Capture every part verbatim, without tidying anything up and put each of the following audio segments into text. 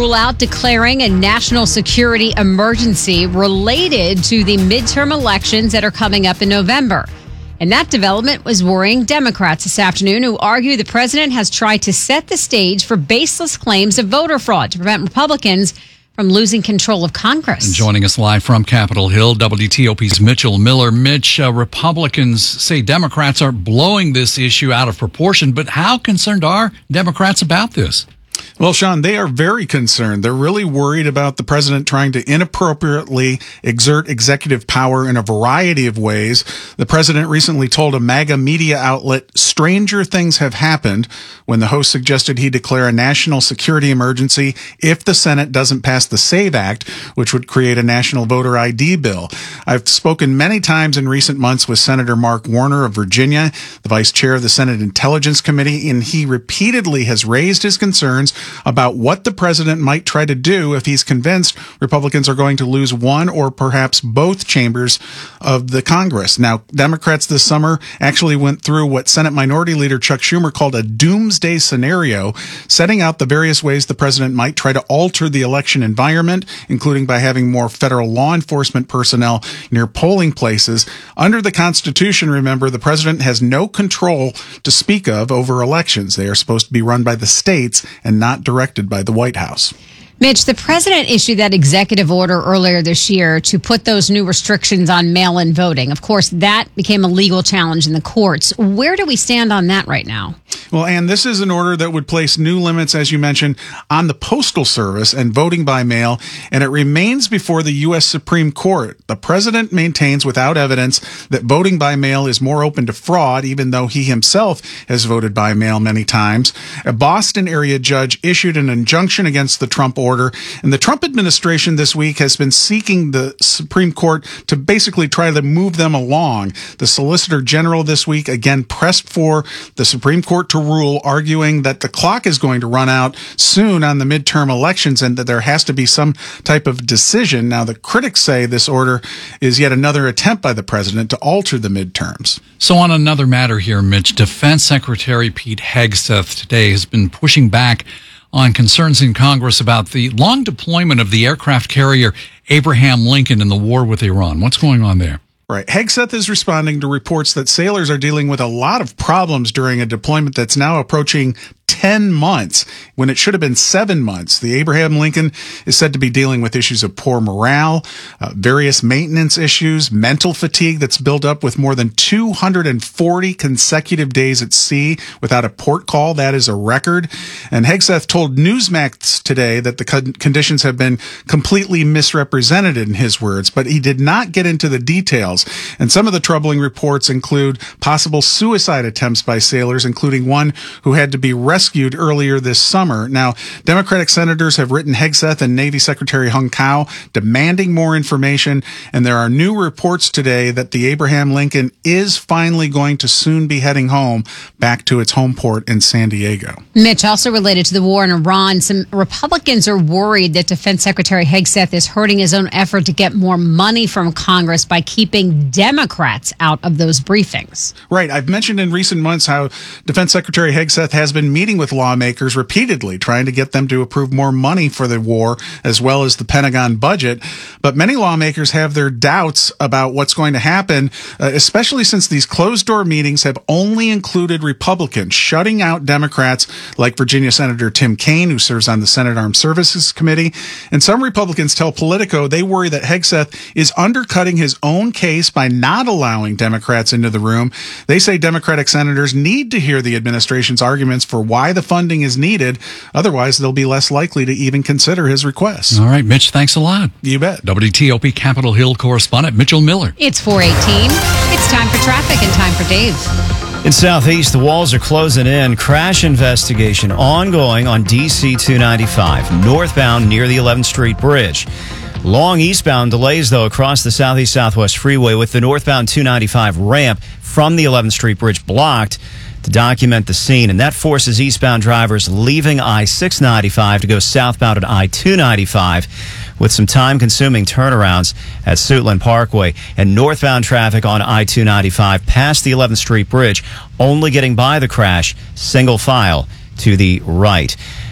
rule out declaring a national security emergency related to the midterm elections that are coming up in November. And that development was worrying Democrats this afternoon, who argue the president has tried to set the stage for baseless claims of voter fraud to prevent Republicans from losing control of Congress. And joining us live from Capitol Hill, W T O P's Mitchell Miller. Mitch, uh, Republicans say Democrats are blowing this issue out of proportion, but how concerned are Democrats about this? Well, Sean, they are very concerned. They're really worried about the president trying to inappropriately exert executive power in a variety of ways. The president recently told a MAGA media outlet, stranger things have happened, when the host suggested he declare a national security emergency if the Senate doesn't pass the SAVE Act, which would create a national voter I D bill. I've spoken many times in recent months with Senator Mark Warner of Virginia, the vice chair of the Senate Intelligence Committee, and he repeatedly has raised his concerns about what the president might try to do if he's convinced Republicans are going to lose one or perhaps both chambers of the Congress. Now, Democrats this summer actually went through what Senate Minority Leader Chuck Schumer called a doomsday scenario, setting out the various ways the president might try to alter the election environment, including by having more federal law enforcement personnel near polling places. Under the Constitution, remember, the president has no control to speak of over elections. They are supposed to be run by the states and not directed by the White House. Mitch, the president issued that executive order earlier this year to put those new restrictions on mail-in voting. Of course, that became a legal challenge in the courts. Where do we stand on that right now? Well, Ann, this is an order that would place new limits, as you mentioned, on the Postal Service and voting by mail, and it remains before the U S Supreme Court. The president maintains without evidence that voting by mail is more open to fraud, even though he himself has voted by mail many times. A Boston area judge issued an injunction against the Trump order, and the Trump administration this week has been seeking the Supreme Court to basically try to move them along. The Solicitor General this week again pressed for the Supreme Court to rule, arguing that the clock is going to run out soon on the midterm elections and that there has to be some type of decision. Now, the critics say this order is yet another attempt by the president to alter the midterms. So on another matter here, Mitch, Defense Secretary Pete Hegseth today has been pushing back on concerns in Congress about the long deployment of the aircraft carrier Abraham Lincoln in the war with Iran. What's going on there? Right. Hegseth is responding to reports that sailors are dealing with a lot of problems during a deployment that's now approaching ten months when it should have been seven months. The Abraham Lincoln is said to be dealing with issues of poor morale, uh, various maintenance issues, mental fatigue that's built up with more than two hundred forty consecutive days at sea without a port call. That is a record. And Hegseth told Newsmax today that the con- conditions have been completely misrepresented in his words, but he did not get into the details. And some of the troubling reports include possible suicide attempts by sailors, including one who had to be rescued rescued earlier this summer. Now, Democratic senators have written Hegseth and Navy Secretary Hung Kao demanding more information, and there are new reports today that the Abraham Lincoln is finally going to soon be heading home back to its home port in San Diego. Mitch, also related to the war in Iran, some Republicans are worried that Defense Secretary Hegseth is hurting his own effort to get more money from Congress by keeping Democrats out of those briefings. Right. I've mentioned in recent months how Defense Secretary Hegseth has been meeting with lawmakers repeatedly, trying to get them to approve more money for the war, as well as the Pentagon budget. But many lawmakers have their doubts about what's going to happen, uh, especially since these closed-door meetings have only included Republicans, shutting out Democrats like Virginia Senator Tim Kaine, who serves on the Senate Armed Services Committee. And some Republicans tell Politico they worry that Hegseth is undercutting his own case by not allowing Democrats into the room. They say Democratic senators need to hear the administration's arguments for why the funding is needed. Otherwise, they'll be less likely to even consider his requests. All right, Mitch, thanks a lot. You bet. W T O P Capitol Hill correspondent Mitchell Miller. It's four eighteen. It's time for traffic and time for Dave. In Southeast, the walls are closing in. Crash investigation ongoing on D C two ninety-five, northbound near the eleventh Street Bridge. Long eastbound delays, though, across the Southeast Southwest Freeway with the northbound two ninety-five ramp from the eleventh Street Bridge blocked to document the scene. And that forces eastbound drivers leaving I six ninety-five to go southbound at I two ninety-five with some time-consuming turnarounds at Suitland Parkway. And northbound traffic on I two ninety-five past the eleventh Street Bridge only getting by the crash single file to the right.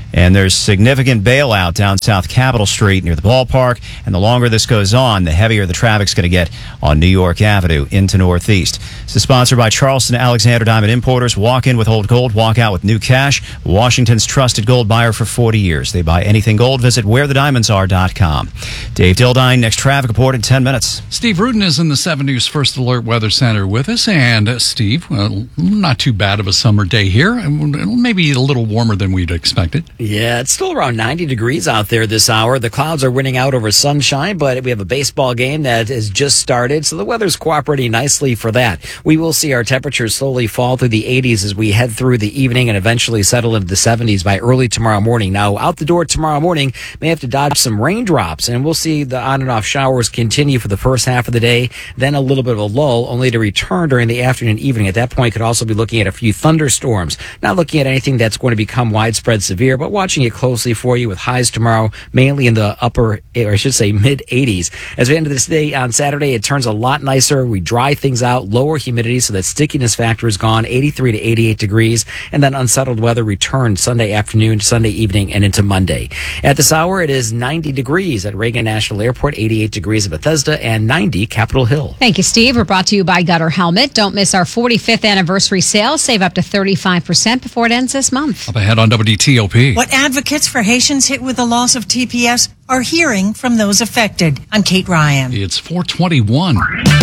And there's significant bailout down South Capitol Street near the ballpark. And the longer this goes on, the heavier the traffic's going to get on New York Avenue into Northeast. This is sponsored by Charleston Alexander Diamond Importers. Walk in with old gold, walk out with new cash. Washington's trusted gold buyer for forty years. They buy anything gold. Visit where the diamonds are dot com. Dave Dildine, next traffic report in ten minutes. Steve Rudin is in the seven News First Alert Weather Center with us. And uh, Steve, well, not too bad of a summer day here. Maybe a little warmer than we'd expected. Yeah, it's still around ninety degrees out there this hour. The clouds are winning out over sunshine, but we have a baseball game that has just started, so the weather's cooperating nicely for that. We will see our temperatures slowly fall through the eighties as we head through the evening and eventually settle into the seventies by early tomorrow morning. Now, out the door tomorrow morning, may have to dodge some raindrops, and we'll see the on and off showers continue for the first half of the day, then a little bit of a lull, only to return during the afternoon and evening. At that point, could also be looking at a few thunderstorms. Not looking at anything that's going to become widespread severe, but watching it closely for you with highs tomorrow, mainly in the upper, or I should say mid eighties. As we end this day on Saturday, it turns a lot nicer. We dry things out, lower humidity, so that stickiness factor is gone, eighty-three to eighty-eight degrees, and then unsettled weather returns Sunday afternoon, Sunday evening, and into Monday. At this hour, it is ninety degrees at Reagan National Airport, eighty-eight degrees at Bethesda, and ninety Capitol Hill. Thank you, Steve. We're brought to you by Gutter Helmet. Don't miss our forty-fifth anniversary sale. Save up to thirty-five percent before it ends this month. Up ahead on W T O P. What advocates for Haitians hit with the loss of T P S are hearing from those affected. I'm Kate Ryan. It's four twenty-one.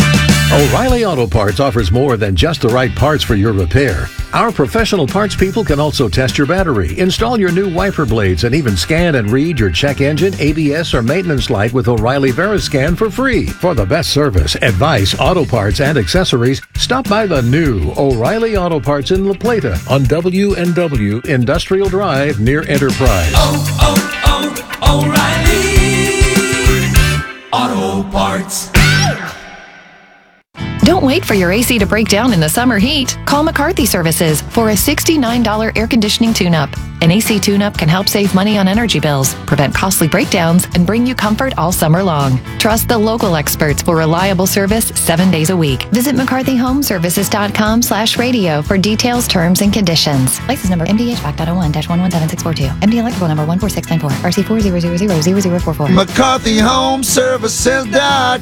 O'Reilly Auto Parts offers more than just the right parts for your repair. Our professional parts people can also test your battery, install your new wiper blades, and even scan and read your check engine, A B S, or maintenance light with O'Reilly Veriscan for free. For the best service, advice, auto parts, and accessories, stop by the new O'Reilly Auto Parts in La Plata on W and W Industrial Drive near Enterprise. Oh, oh, oh, O'Reilly Auto Parts. Don't wait for your A C to break down in the summer heat. Call McCarthy Services for a sixty-nine dollars air conditioning tune-up. An A C tune-up can help save money on energy bills, prevent costly breakdowns, and bring you comfort all summer long. Trust the local experts for reliable service seven days a week. Visit McCarthy Home Services dot com slash radio for details, terms, and conditions. License number M D H V A C dot oh one dash one one seven six four two. M D electrical number one four six nine four. R C four zero zero zero zero zero four four. McCarthy Home Services dot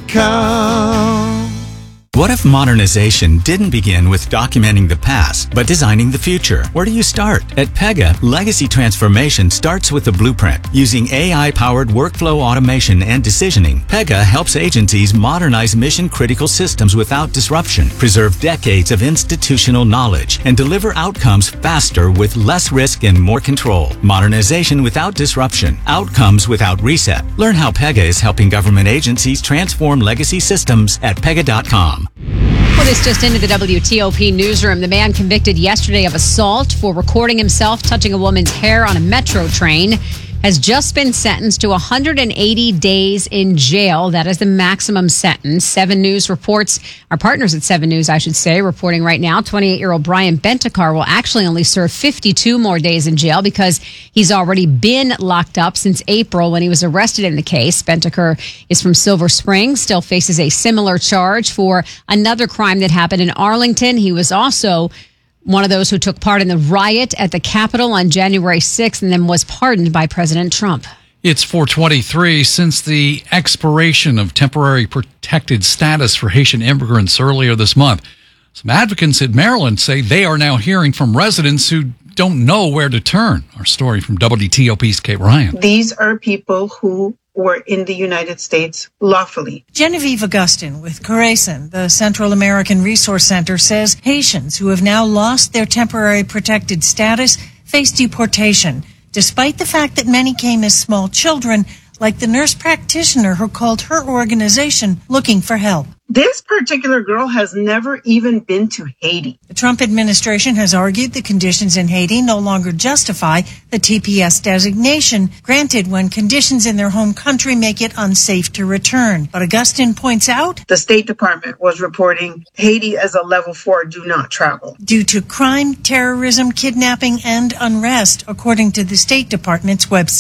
com. What if modernization didn't begin with documenting the past, but designing the future? Where do you start? At Pega, legacy transformation starts with the blueprint. Using A I-powered workflow automation and decisioning, Pega helps agencies modernize mission-critical systems without disruption, preserve decades of institutional knowledge, and deliver outcomes faster with less risk and more control. Modernization without disruption. Outcomes without reset. Learn how Pega is helping government agencies transform legacy systems at pega dot com. Well, this just into the W T O P newsroom. The man convicted yesterday of assault for recording himself touching a woman's hair on a metro train has just been sentenced to one hundred eighty days in jail. That is the maximum sentence. Seven News reports, our partners at Seven News, I should say, reporting right now, twenty-eight-year-old Brian Bentekar will actually only serve fifty-two more days in jail because he's already been locked up since April when he was arrested in the case. Bentekar is from Silver Springs, still faces a similar charge for another crime that happened in Arlington. He was also one of those who took part in the riot at the Capitol on January sixth and then was pardoned by President Trump. It's four twenty-three. Since the expiration of temporary protected status for Haitian immigrants earlier this month, some advocates in Maryland say they are now hearing from residents who don't know where to turn. Our story from W T O P's Kate Ryan. These are people who were in the United States lawfully. Genevieve Augustin with CARESEN, the Central American Resource Center, says Haitians who have now lost their temporary protected status face deportation, despite the fact that many came as small children, like the nurse practitioner who called her organization looking for help. This particular girl has never even been to Haiti. The Trump administration has argued the conditions in Haiti no longer justify the T P S designation granted when conditions in their home country make it unsafe to return. But Augustin points out the State Department was reporting Haiti as a level four do not travel due to crime, terrorism, kidnapping, and unrest, according to the State Department's website.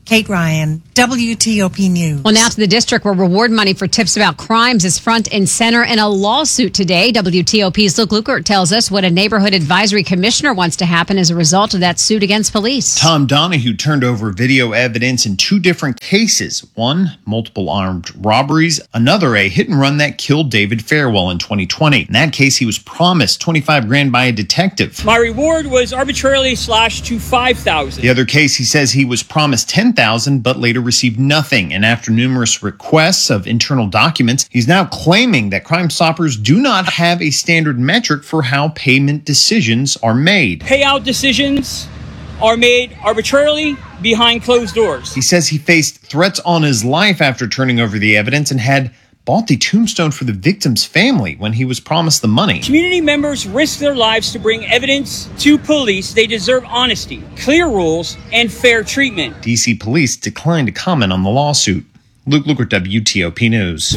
Kate Ryan, W T O P News. Well, now to the district where reward money for tips about crimes is front and center in a lawsuit today. W T O P's Luke Lukert tells us what a neighborhood advisory commissioner wants to happen as a result of that suit against police. Tom Donahue turned over video evidence in two different cases. One, multiple armed robberies. Another, a hit and run that killed David Fairwell in twenty twenty. In that case, he was promised twenty-five grand by a detective. My reward was arbitrarily slashed to five thousand. The other case, he says he was promised ten thousand, but later received nothing. And after numerous requests of internal documents, he's now claiming that Crime Stoppers do not have a standard metric for how payment decisions are made. Payout decisions are made arbitrarily behind closed doors. He says he faced threats on his life after turning over the evidence and had bought the tombstone for the victim's family when he was promised the money. Community members risk their lives to bring evidence to police. They deserve honesty, clear rules, and fair treatment. D C police declined to comment on the lawsuit. Luke Lukert, W T O P News.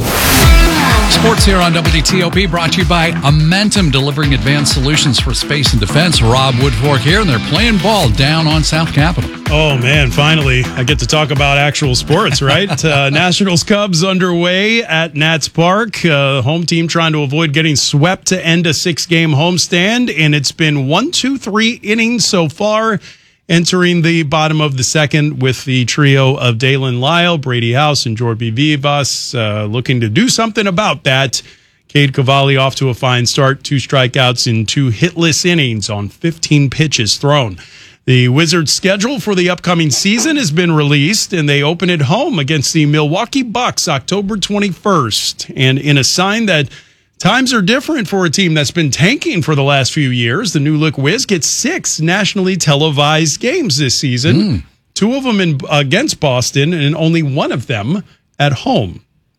Sports here on W T O P, brought to you by Amentum, delivering advanced solutions for space and defense. Rob Woodfork here, and they're playing ball down on South Capitol. Oh, man, finally, I get to talk about actual sports, right? uh, Nationals Cubs underway at Nats Park. Uh, home team trying to avoid getting swept to end a six-game homestand, and it's been one, two, three innings so far, entering the bottom of the second with the trio of Dalen Lyle, Brady House, and Jorge Vivas uh, looking to do something about that. Cade Cavalli off to a fine start, two strikeouts in two hitless innings on fifteen pitches thrown. The Wizards' schedule for the upcoming season has been released, and they open at home against the Milwaukee Bucks October twenty-first. And in a sign that times are different for a team that's been tanking for the last few years, the New Look Wiz gets six nationally televised games this season, mm. two of them in, against Boston, and only one of them at home.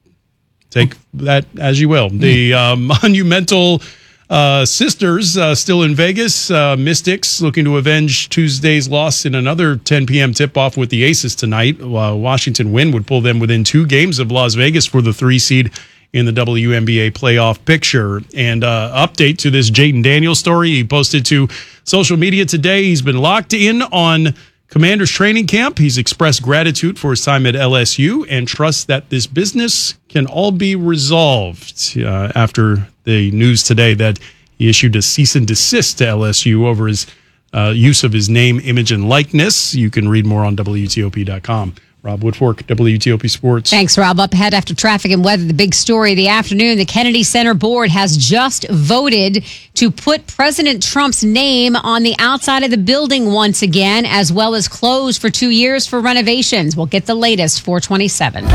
Take that as you will. Mm. The uh, monumental uh, Sisters uh, still in Vegas. Uh, Mystics looking to avenge Tuesday's loss in another ten p.m. tip-off with the Aces tonight. Uh, Washington win would pull them within two games of Las Vegas for the three seed in the W N B A playoff picture. And uh, update to this Jaden Daniels story. He posted to social media today. He's been locked in on Commander's training camp. He's expressed gratitude for his time at L S U and trusts that this business can all be resolved uh, after the news today that he issued a cease and desist to L S U over his uh, use of his name, image, and likeness. You can read more on W T O P dot com. Rob Woodfork, W T O P Sports. Thanks, Rob. Up ahead after traffic and weather, the big story of the afternoon, the Kennedy Center Board has just voted to put President Trump's name on the outside of the building once again, as well as close for two years for renovations. We'll get the latest, four twenty-seven.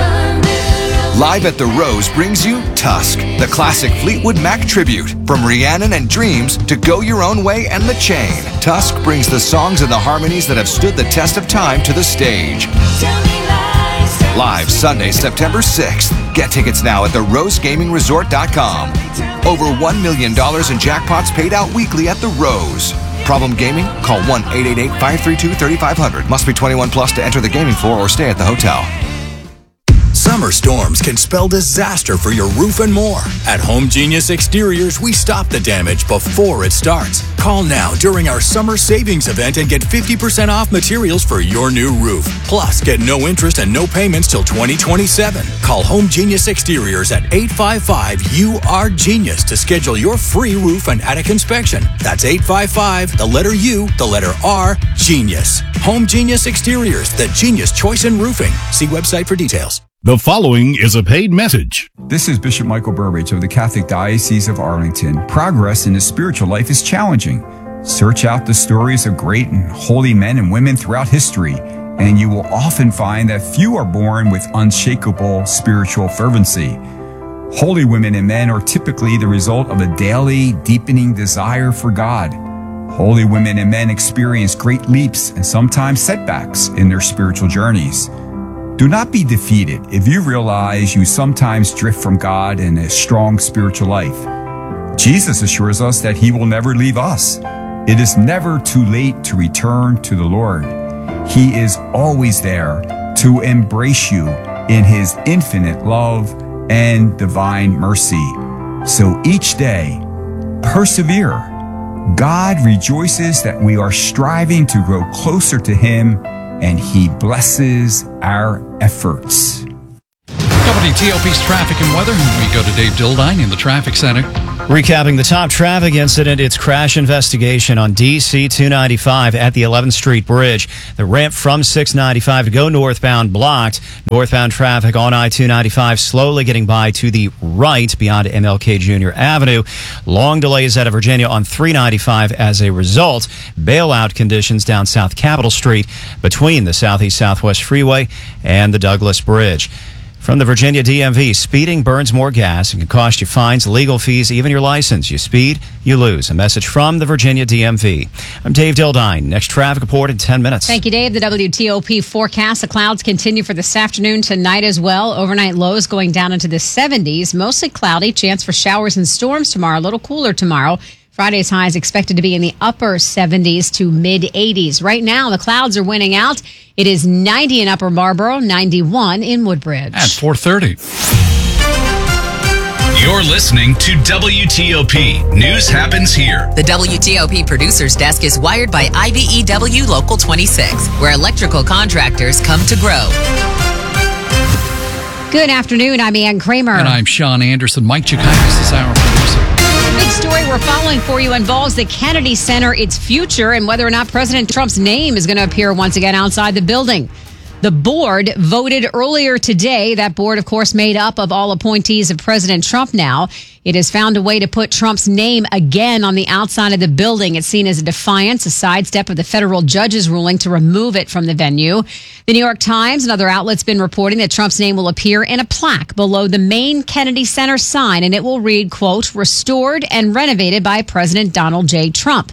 Live at the Rose brings you Tusk, the classic Fleetwood Mac tribute. From Rhiannon and Dreams to Go Your Own Way and The Chain, Tusk brings the songs and the harmonies that have stood the test of time to the stage. Live Sunday, September sixth. Get tickets now at the rose gaming resort dot com. Over one million dollars in jackpots paid out weekly at the Rose. Problem gaming? Call one eight eight eight, five three two, three five zero zero. Must be twenty-one plus to enter the gaming floor or stay at the hotel. Summer storms can spell disaster for your roof and more. At Home Genius Exteriors, we stop the damage before it starts. Call now during our summer savings event and get fifty percent off materials for your new roof. Plus, get no interest and no payments till twenty twenty-seven. Call Home Genius Exteriors at eight five five, U R Genius to schedule your free roof and attic inspection. That's eight five five, the letter U, the letter R, Genius. Home Genius Exteriors, the genius choice in roofing. See website for details. The following is a paid message. This is Bishop Michael Burbidge of the Catholic Diocese of Arlington. Progress in the spiritual life is challenging. Search out the stories of great and holy men and women throughout history, and you will often find that few are born with unshakable spiritual fervency. Holy women and men are typically the result of a daily, deepening desire for God. Holy women and men experience great leaps and sometimes setbacks in their spiritual journeys. Do not be defeated if you realize you sometimes drift from God in a strong spiritual life. Jesus assures us that He will never leave us. It is never too late to return to the Lord. He is always there to embrace you in His infinite love and divine mercy. So each day, persevere. God rejoices that we are striving to grow closer to Him and He blesses our efforts. W T O P's traffic and weather. We go to Dave Dildine in the traffic center. Recapping the top traffic incident, it's crash investigation on D C two ninety-five at the eleventh Street Bridge. The ramp from six ninety-five to go northbound blocked. Northbound traffic on I two ninety-five slowly getting by to the right beyond M L K Junior Avenue. Long delays out of Virginia on three ninety-five as a result. Bailout conditions down South Capitol Street between the Southeast Southwest Freeway and the Douglas Bridge. From the Virginia D M V, speeding burns more gas and can cost you fines, legal fees, even your license. You speed, you lose. A message from the Virginia D M V. I'm Dave Dildine. Next traffic report in ten minutes. Thank you, Dave. The W T O P forecast. The clouds continue for this afternoon, tonight as well. Overnight lows going down into the seventies. Mostly cloudy. Chance for showers and storms tomorrow. A little cooler tomorrow. Friday's high is expected to be in the upper seventies to mid eighties. Right now, the clouds are winning out. It is ninety in Upper Marlboro, ninety-one in Woodbridge. At four thirty. You're listening to W T O P. News happens here. The W T O P producer's desk is wired by I B E W Local twenty-six, where electrical contractors come to grow. Good afternoon. I'm Ann Kramer. And I'm Sean Anderson. Mike Chikakis is our producer. The big story we're following for you involves the Kennedy Center, its future, and whether or not President Trump's name is going to appear once again outside the building. The board voted earlier today. That board, of course, made up of all appointees of President Trump now. It has found a way to put Trump's name again on the outside of the building. It's seen as a defiance, a sidestep of the federal judge's ruling to remove it from the venue. The New York Times and other outlets have been reporting that Trump's name will appear in a plaque below the main Kennedy Center sign, and it will read, quote, restored and renovated by President Donald J. Trump.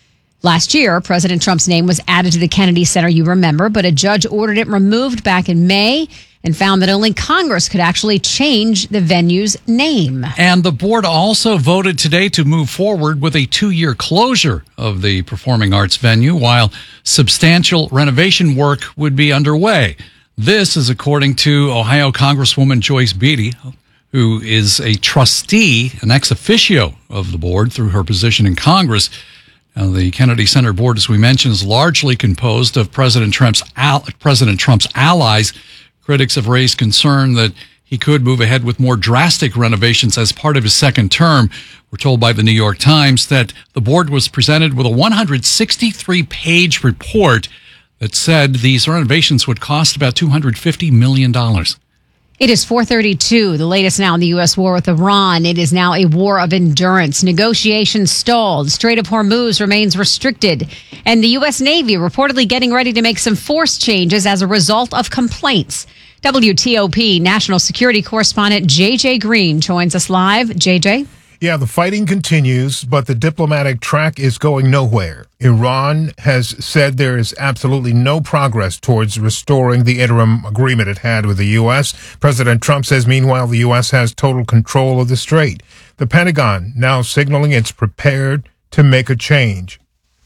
Last year, President Trump's name was added to the Kennedy Center, you remember, but a judge ordered it removed back in May and found that only Congress could actually change the venue's name. And the board also voted today to move forward with a two-year closure of the performing arts venue while substantial renovation work would be underway. This is according to Ohio Congresswoman Joyce Beatty, who is a trustee, an ex officio of the board through her position in Congress. Now, the Kennedy Center board, as we mentioned, is largely composed of President Trump's al- President Trump's allies. Critics have raised concern that he could move ahead with more drastic renovations as part of his second term. We're told by the New York Times that the board was presented with a one hundred sixty-three page report that said these renovations would cost about two hundred fifty million dollars. It is four thirty-two, the latest now in the U S war with Iran. It is now a war of endurance. Negotiations stalled. Strait of Hormuz remains restricted. And the U S Navy reportedly getting ready to make some force changes as a result of complaints. W T O P national security correspondent J J Green joins us live. J J? Yeah, the fighting continues, but the diplomatic track is going nowhere. Iran has said there is absolutely no progress towards restoring the interim agreement it had with the U S. President Trump says, meanwhile, the U S has total control of the strait. The Pentagon now signaling it's prepared to make a change.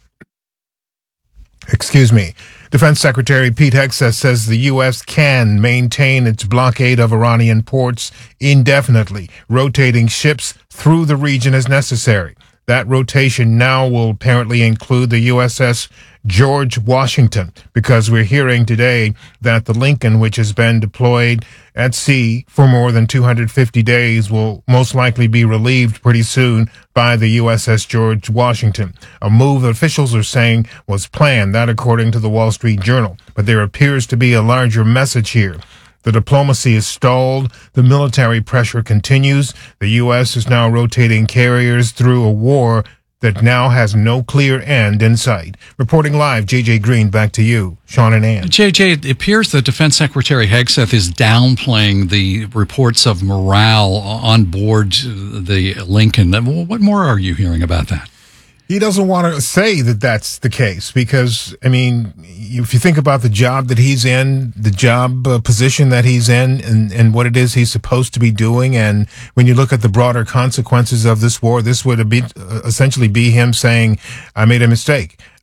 Excuse me. Defense Secretary Pete Hegseth says the U S can maintain its blockade of Iranian ports indefinitely, rotating ships through the region as necessary. That rotation now will apparently include the U S S George Washington, because we're hearing today that the Lincoln, which has been deployed at sea for more than two hundred fifty days, will most likely be relieved pretty soon by the U S S George Washington, a move that officials are saying was planned, that according to the Wall Street Journal. But there appears to be a larger message here. The diplomacy is stalled. The military pressure continues. The U S is now rotating carriers through a war that now has no clear end in sight. Reporting live, J J Green, back to you, Sean and Ann. J J, it appears that Defense Secretary Hegseth is downplaying the reports of morale on board the Lincoln. What more are you hearing about that? He doesn't want to say that that's the case because, I mean, if you think about the job that he's in, the job uh, position that he's in, and, and what it is he's supposed to be doing, and when you look at the broader consequences of this war, this would be, uh, essentially be him saying, I made a mistake.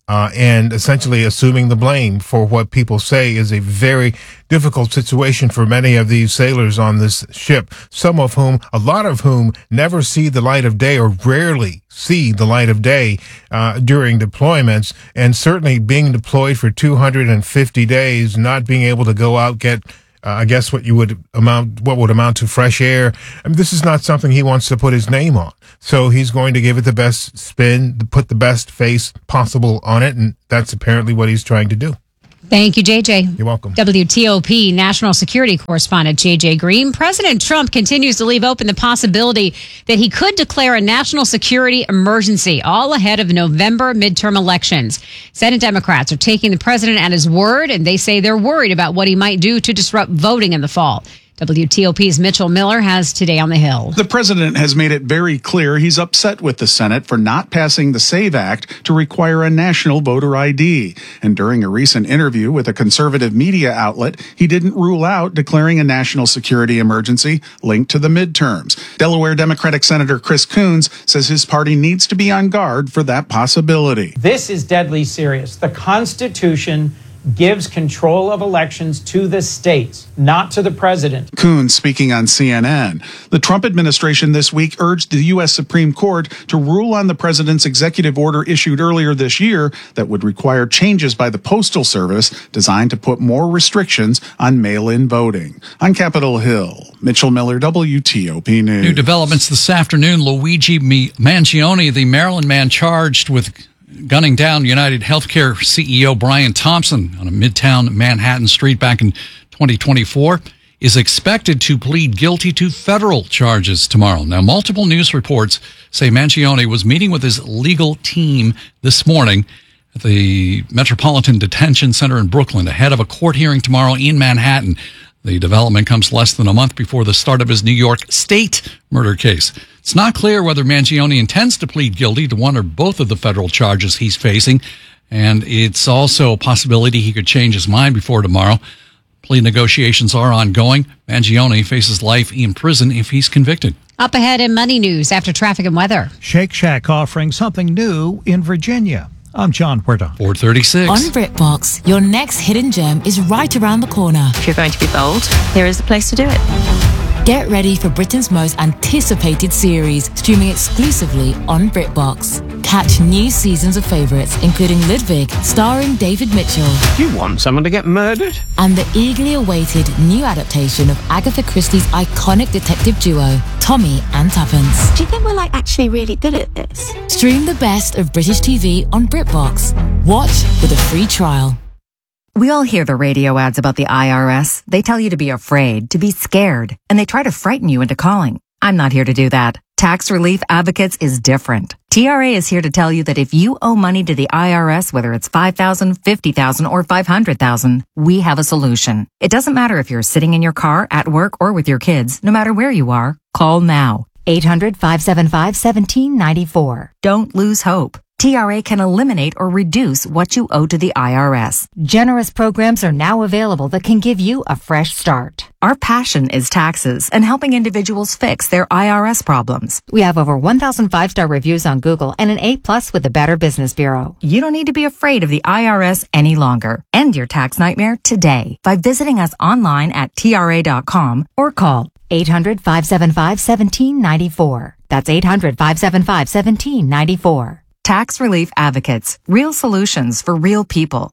uh, and essentially assuming the blame for what people say is a very difficult situation for many of these sailors on this ship, some of whom, a lot of whom, never see the light of day or rarely see the light of day uh, during deployments, and certainly being deployed for two hundred fifty days, not being able to go out, get Uh, I guess what you would amount, what would amount to fresh air. I mean, this is not something he wants to put his name on. So he's going to give it the best spin, put the best face possible on it. And that's apparently what he's trying to do. Thank you, J J. You're welcome. W T O P national security correspondent J J Green. President Trump continues to leave open the possibility that he could declare a national security emergency all ahead of November midterm elections. Senate Democrats are taking the president at his word, and they say they're worried about what he might do to disrupt voting in the fall. W T O P's Mitchell Miller has Today on the Hill. The president has made it very clear he's upset with the Senate for not passing the SAVE Act to require a national voter I D. And during a recent interview with a conservative media outlet, he didn't rule out declaring a national security emergency linked to the midterms. Delaware Democratic Senator Chris Coons says his party needs to be on guard for that possibility. This is deadly serious. The Constitution gives control of elections to the states, not to the president. Coons speaking on C N N. The Trump administration this week urged the U S Supreme Court to rule on the president's executive order issued earlier this year that would require changes by the Postal Service designed to put more restrictions on mail-in voting. On Capitol Hill, Mitchell Miller, W T O P News. New developments this afternoon. Luigi Mangione, the Maryland man charged with gunning down United Healthcare C E O Brian Thompson on a Midtown Manhattan street back in twenty twenty-four, is expected to plead guilty to federal charges tomorrow. Now, multiple news reports say Mangione was meeting with his legal team this morning at the Metropolitan Detention Center in Brooklyn ahead of a court hearing tomorrow in Manhattan. The development comes less than a month before the start of his New York State murder case. It's not clear whether Mangione intends to plead guilty to one or both of the federal charges he's facing, and it's also a possibility he could change his mind before tomorrow. Plea negotiations are ongoing. Mangione faces life in prison if he's convicted. Up ahead in Money News after traffic and weather. Shake Shack offering something new in Virginia. I'm John Huerta. four thirty-six. On BritBox, your next hidden gem is right around the corner. If you're going to be bold, here is the place to do it. Get ready for Britain's most anticipated series, streaming exclusively on BritBox. Catch new seasons of favourites, including Ludwig, starring David Mitchell. You want someone to get murdered? And the eagerly awaited new adaptation of Agatha Christie's iconic detective duo, Tommy and Tuppence. Do you think we're like actually really good at this? Stream the best of British T V on BritBox. Watch with a free trial. We all hear the radio ads about the I R S. They tell you to be afraid, to be scared, and they try to frighten you into calling. I'm not here to do that. Tax Relief Advocates is different. T R A is here to tell you that if you owe money to the I R S, whether it's five thousand dollars, fifty thousand dollars, or five hundred thousand dollars, we have a solution. It doesn't matter if you're sitting in your car, at work, or with your kids. No matter where you are, call now. eight hundred, five seven five, one seven nine four. Don't lose hope. T R A can eliminate or reduce what you owe to the I R S. Generous programs are now available that can give you a fresh start. Our passion is taxes and helping individuals fix their I R S problems. We have over one thousand five-star reviews on Google and an A plus with the Better Business Bureau. You don't need to be afraid of the I R S any longer. End your tax nightmare today by visiting us online at T R A dot com or call eight hundred, five seven five, one seven nine four. That's eight hundred, five seven five, one seven nine four. Tax Relief Advocates. Real solutions for real people.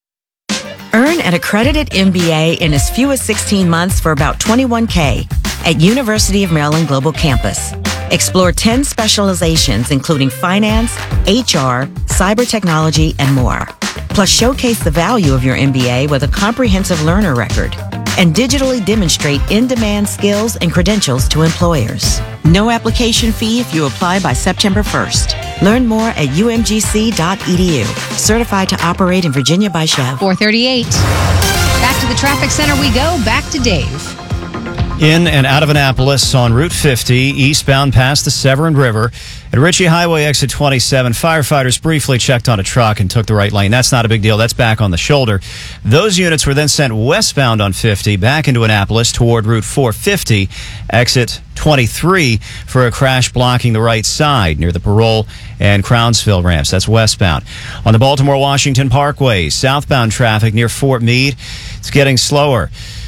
Earn an accredited M B A in as few as sixteen months for about twenty-one K at University of Maryland Global Campus. Explore ten specializations including finance, H R, cyber technology, and more. Plus showcase the value of your M B A with a comprehensive learner record and digitally demonstrate in-demand skills and credentials to employers. No application fee if you apply by September first. Learn more at U M G C dot E D U. Certified to operate in Virginia by Chev. four thirty-eight. Back to the traffic center we go. Back to Dave. In and out of Annapolis on Route fifty, eastbound past the Severn River. At Ritchie Highway exit twenty-seven, firefighters briefly checked on a truck and took the right lane. That's not a big deal. That's back on the shoulder. Those units were then sent westbound on fifty back into Annapolis toward Route four fifty, exit twenty-three, for a crash blocking the right side near the Parole and Crownsville ramps. That's westbound. On the Baltimore-Washington Parkway, southbound traffic near Fort Meade, it's getting slower.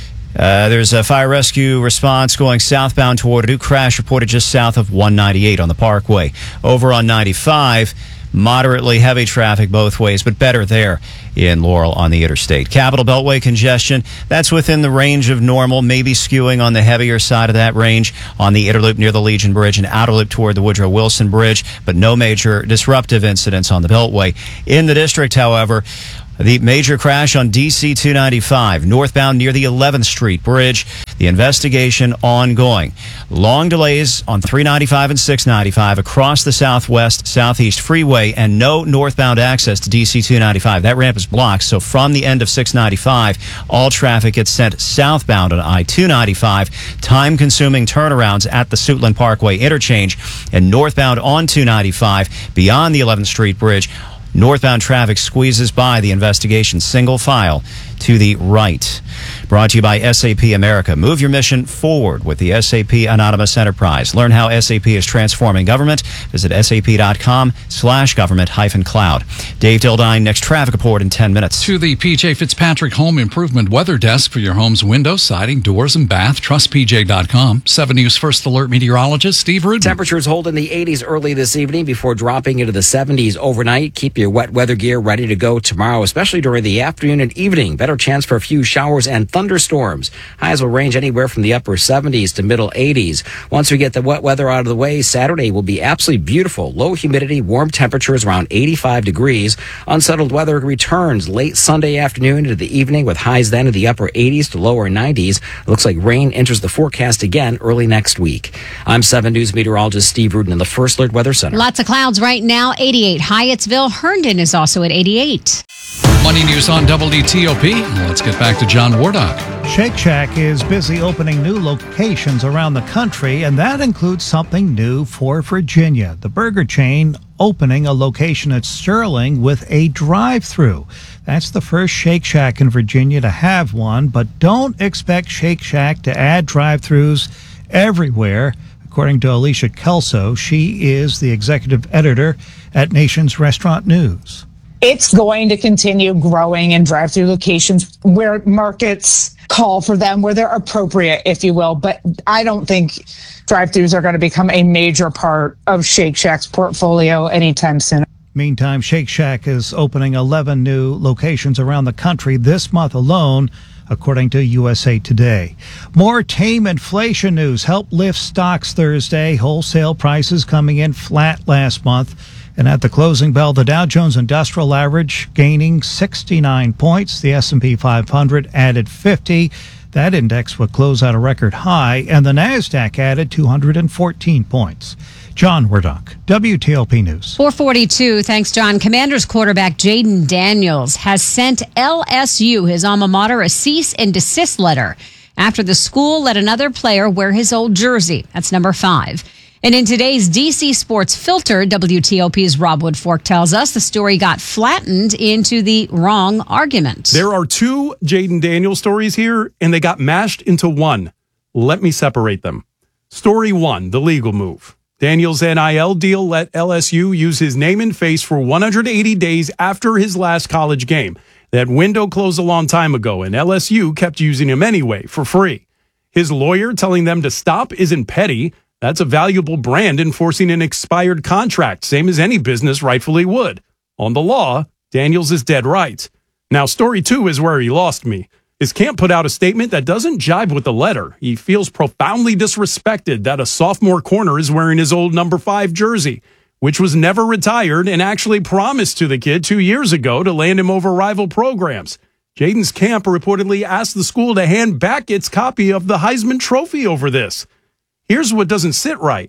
Uh, there's a fire rescue response going southbound toward a new crash reported just south of one ninety-eight on the Parkway. Over on ninety-five, moderately heavy traffic both ways, but better there in Laurel on the interstate. Capitol Beltway congestion, that's within the range of normal, maybe skewing on the heavier side of that range on the Interloop near the Legion Bridge and outer loop toward the Woodrow Wilson Bridge, but no major disruptive incidents on the Beltway. In the district, however, the major crash on D C two ninety-five, northbound near the eleventh Street Bridge. The investigation ongoing. Long delays on three ninety-five and six ninety-five across the southwest, southeast freeway, and no northbound access to D C two ninety-five. That ramp is blocked, so from the end of six ninety-five, all traffic gets sent southbound on I two ninety-five. Time-consuming turnarounds at the Suitland Parkway interchange, and northbound on two ninety-five beyond the eleventh Street Bridge. Northbound traffic squeezes by the investigation single file to the right. Brought to you by S A P America. Move your mission forward with the S A P Anonymous Enterprise. Learn how S A P is transforming government. Visit sap.com slash government hyphen cloud. Dave Dildine, next traffic report in ten minutes. To the P J Fitzpatrick Home Improvement Weather Desk for your home's windows, siding, doors, and bath. Trust P J dot com. seven News First Alert meteorologist Steve Rudin. Temperatures hold in the eighties early this evening before dropping into the seventies overnight. Keep your wet weather gear ready to go tomorrow, especially during the afternoon and evening. Better chance for a few showers and thunderstorms. Highs will range anywhere from the upper seventies to middle eighties. Once we get the wet weather out of the way, Saturday will be absolutely beautiful. Low humidity, warm temperatures around eighty-five degrees. Unsettled weather returns late Sunday afternoon into the evening with highs then in the upper eighties to lower nineties. It looks like rain enters the forecast again early next week. I'm seven News meteorologist Steve Rudin in the First Alert Weather Center. Lots of clouds right now. eighty-eight Hyattsville. Herndon is also at eighty-eight. Money news on W T O P. Let's get back to John Wardock. Shake Shack is busy opening new locations around the country, and that includes something new for Virginia. The burger chain opening a location at Sterling with a drive-thru. That's the first Shake Shack in Virginia to have one, but don't expect Shake Shack to add drive-thrus everywhere. According to Alicia Kelso, she is the executive editor at Nation's Restaurant News. It's going to continue growing in drive-through locations where markets call for them, where they're appropriate, if you will. But I don't think drive-throughs are going to become a major part of Shake Shack's portfolio anytime soon. Meantime, Shake Shack is opening eleven new locations around the country this month alone, according to U S A Today. More tame inflation news helped lift stocks Thursday. Wholesale prices coming in flat last month. And at the closing bell, the Dow Jones Industrial Average gaining sixty-nine points. The S and P five hundred added fifty. That index would close at a record high. And the NASDAQ added two hundred fourteen points. John Wardock, W T O P News. four forty-two, thanks, John. Commanders quarterback Jaden Daniels has sent L S U, his alma mater, a cease and desist letter after the school let another player wear his old jersey. That's number five. And in today's D C Sports Filter, W T O P's Rob Woodfork tells us the story got flattened into the wrong argument. There are two Jaden Daniels stories here, and they got mashed into one. Let me separate them. Story one, the legal move. Daniels' N I L deal let L S U use his name and face for one hundred eighty days after his last college game. That window closed a long time ago, and L S U kept using him anyway for free. His lawyer telling them to stop isn't petty. That's a valuable brand enforcing an expired contract, same as any business rightfully would. On the law, Daniels is dead right. Now, story two is where he lost me. His camp put out a statement that doesn't jibe with the letter. He feels profoundly disrespected that a sophomore corner is wearing his old number five jersey, which was never retired and actually promised to the kid two years ago to land him over rival programs. Jaden's camp reportedly asked the school to hand back its copy of the Heisman Trophy over this. Here's what doesn't sit right.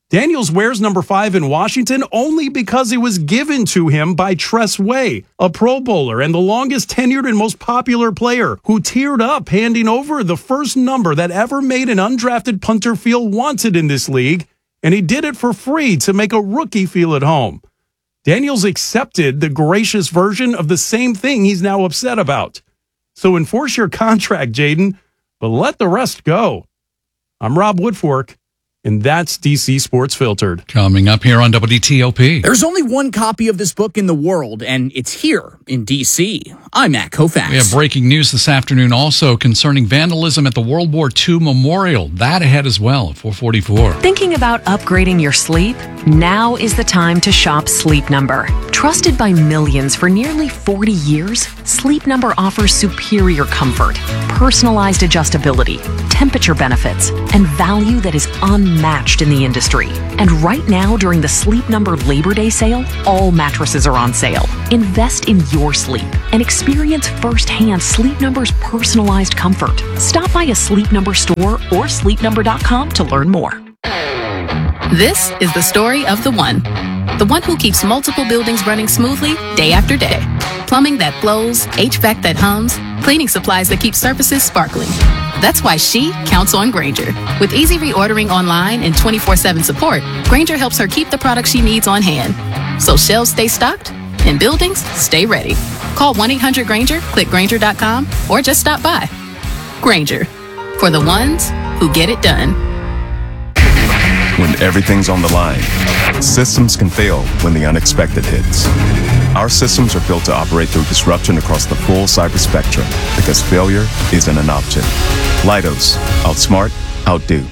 Daniels wears number five in Washington only because it was given to him by Tress Way, a Pro Bowler and the longest tenured and most popular player, who teared up handing over the first number that ever made an undrafted punter feel wanted in this league, and he did it for free to make a rookie feel at home. Daniels accepted the gracious version of the same thing he's now upset about. So enforce your contract, Jaden, but let the rest go. I'm Rob Woodfork, and that's D C Sports Filtered. Coming up here on W T O P. There's only one copy of this book in the world, and it's here in D C. I'm Matt Koufax. We have breaking news this afternoon also concerning vandalism at the World War Two Memorial. That ahead as well at four forty-four. Thinking about upgrading your sleep? Now is the time to shop Sleep Number. Trusted by millions for nearly forty years, Sleep Number offers superior comfort, personalized adjustability, temperature benefits, and value that is unmatched in the industry. And right now, during the Sleep Number Labor Day sale, all mattresses are on sale. Invest in your sleep and experience firsthand Sleep Number's personalized comfort. Stop by a Sleep Number store or sleep number dot com to learn more. This is the story of the one. The one who keeps multiple buildings running smoothly day after day. Plumbing that flows, H V A C that hums, cleaning supplies that keep surfaces sparkling. That's why she counts on Grainger. With easy reordering online and twenty-four seven support, Grainger helps her keep the products she needs on hand. So shelves stay stocked and buildings stay ready. Call one eight hundred Grainger, click Grainger dot com, or just stop by. Grainger, for the ones who get it done. When everything's on the line, systems can fail when the unexpected hits. Our systems are built to operate through disruption across the full cyber spectrum because failure isn't an option. Leidos, outsmart, outdo.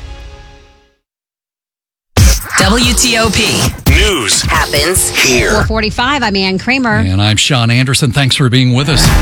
W T O P News happens here. four forty-five, I'm Ann Kramer. And I'm Sean Anderson. Thanks for being with us.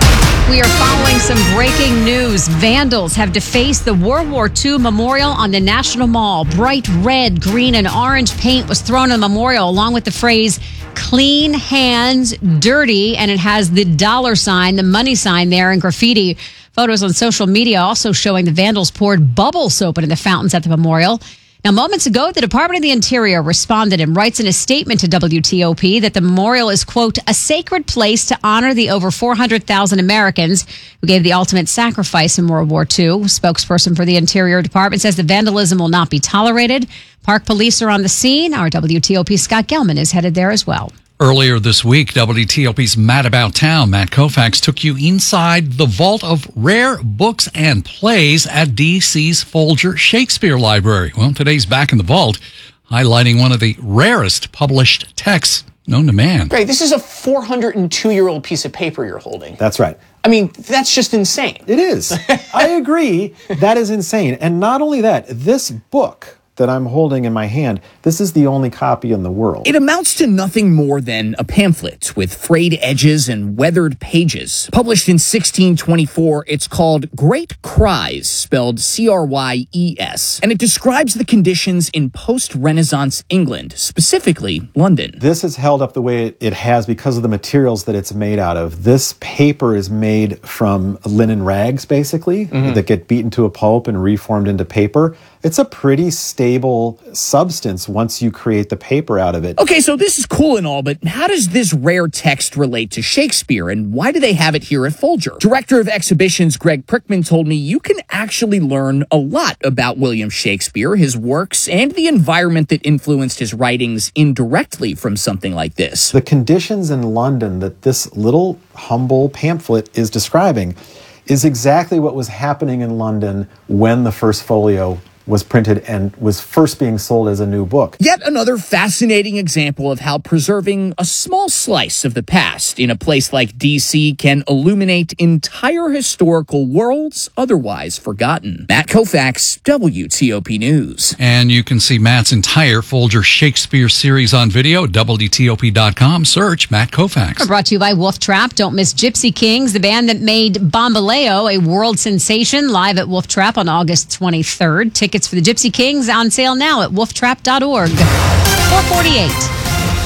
We are following some breaking news. Vandals have defaced the World War Two memorial on the National Mall. Bright red, green, and orange paint was thrown on the memorial along with the phrase, clean hands, dirty, and it has the dollar sign, the money sign there in graffiti. Photos on social media also showing the vandals poured bubble soap into the fountains at the memorial. Now, moments ago, the Department of the Interior responded and writes in a statement to W T O P that the memorial is, quote, a sacred place to honor the over four hundred thousand Americans who gave the ultimate sacrifice in World War Two. Spokesperson for the Interior Department says the vandalism will not be tolerated. Park police are on the scene. Our W T O P Scott Gelman is headed there as well. Earlier this week, W T O P's Matt About Town, Matt Koufax, took you inside the vault of rare books and plays at D C's Folger Shakespeare Library. Well, today's back in the vault, highlighting one of the rarest published texts known to man. Great. This is a four hundred two year old piece of paper you're holding. That's right. I mean, that's just insane. It is. I agree. That is insane. And not only that, this book that I'm holding in my hand, this is the only copy in the world. It amounts to nothing more than a pamphlet with frayed edges and weathered pages. Published in sixteen twenty-four, it's called Great Cries, spelled C R Y E S, and it describes the conditions in post-Renaissance England, specifically London. This is held up the way it has because of the materials that it's made out of. This paper is made from linen rags, basically, mm-hmm. that get beaten to a pulp and reformed into paper. It's a pretty stable substance once you create the paper out of it. Okay, so this is cool and all, but how does this rare text relate to Shakespeare, and why do they have it here at Folger? Director of Exhibitions Greg Prickman told me you can actually learn a lot about William Shakespeare, his works, and the environment that influenced his writings indirectly from something like this. The conditions in London that this little humble pamphlet is describing is exactly what was happening in London when the first folio was printed and was first being sold as a new book. Yet another fascinating example of how preserving a small slice of the past in a place like D C can illuminate entire historical worlds otherwise forgotten. Matt Koufax, W T O P News. And you can see Matt's entire Folger Shakespeare series on video at W T O P dot com. Search Matt Koufax. Brought to you by Wolf Trap. Don't miss Gypsy Kings, the band that made Bambaleo a world sensation, live at Wolf Trap on August twenty-third. Tickets for the Gypsy Kings on sale now at wolf trap dot org. four forty-eight.